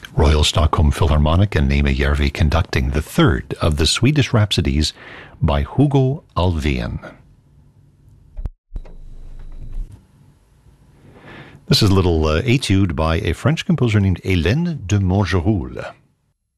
Royal Stockholm Philharmonic and Nema Järvi conducting the third of the Swedish Rhapsodies by Hugo Alfvén. This is a little etude by a French composer named Hélène de Montgeroul.